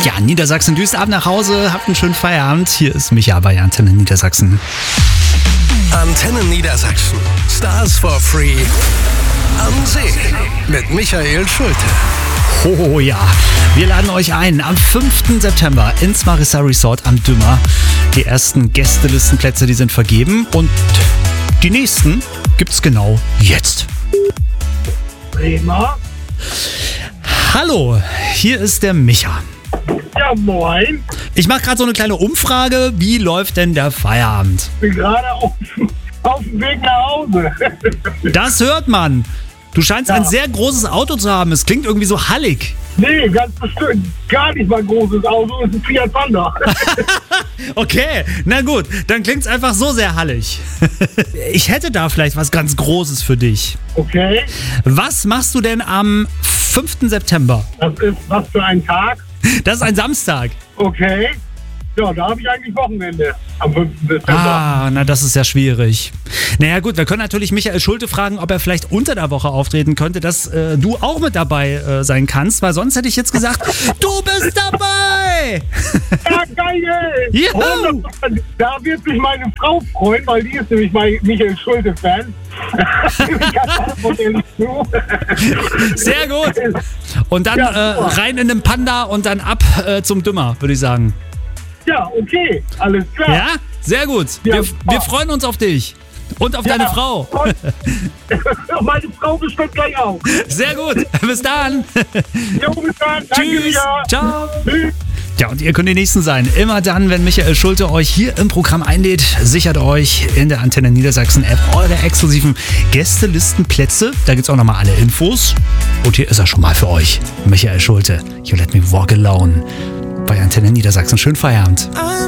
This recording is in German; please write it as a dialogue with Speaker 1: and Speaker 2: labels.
Speaker 1: Ja, Niedersachsen düst ab nach Hause, habt einen schönen Feierabend. Hier ist Micha bei Antenne Niedersachsen.
Speaker 2: Antenne Niedersachsen. Stars for Free. Am See mit Michael Schulte.
Speaker 1: Oh ja, wir laden euch ein am 5. September ins Marissa Resort am Dümmer. Die ersten Gästelistenplätze, die sind vergeben und die nächsten gibt's genau jetzt.
Speaker 3: Bremer.
Speaker 1: Hallo, hier ist der Micha.
Speaker 3: Ja, moin.
Speaker 1: Ich mache gerade so eine kleine Umfrage. Wie läuft denn der Feierabend?
Speaker 3: Bin gerade auf dem Weg nach Hause.
Speaker 1: Das hört man. Du scheinst ein sehr großes Auto zu haben. Es klingt irgendwie so hallig.
Speaker 3: Nee, ganz bestimmt. Gar nicht mal ein großes Auto. Es ist ein Fiat Panda.
Speaker 1: Okay, na gut. Dann klingt's einfach so sehr hallig. Ich hätte da vielleicht was ganz Großes für dich.
Speaker 3: Okay.
Speaker 1: Was machst du denn am 5. September?
Speaker 3: Das ist was für ein Tag.
Speaker 1: Das ist ein Samstag.
Speaker 3: Okay. Ja, da habe ich eigentlich Wochenende am 5. September.
Speaker 1: Ah, na das ist ja schwierig. Naja gut, wir können natürlich Michael Schulte fragen, ob er vielleicht unter der Woche auftreten könnte, dass du auch mit dabei sein kannst, weil sonst hätte ich jetzt gesagt, du bist dabei!
Speaker 3: Ja, geil!
Speaker 1: Juhu!
Speaker 3: Da wird sich meine Frau freuen, weil die ist nämlich mein Michael Schulte-Fan.
Speaker 1: Sehr gut! Und dann rein in den Panda und dann ab zum Dümmer, würde ich sagen.
Speaker 3: Ja, okay, alles klar.
Speaker 1: Ja, sehr gut.
Speaker 3: Ja,
Speaker 1: wir freuen uns auf dich. Und auf deine Frau.
Speaker 3: Meine Frau bestimmt gleich auch.
Speaker 1: Sehr gut. Bis dann.
Speaker 3: Jo, bis dann. Danke,
Speaker 1: Tschüss.
Speaker 3: Micha.
Speaker 1: Ciao.
Speaker 3: Tschüss.
Speaker 1: Ja, und ihr könnt die Nächsten sein. Immer dann, wenn Michael Schulte euch hier im Programm einlädt, sichert euch in der Antenne Niedersachsen App eure exklusiven Gästelistenplätze. Da gibt's auch nochmal alle Infos. Und hier ist er schon mal für euch. Michael Schulte. You let me walk alone. Bei Antenne Niedersachsen. Schönen Feierabend.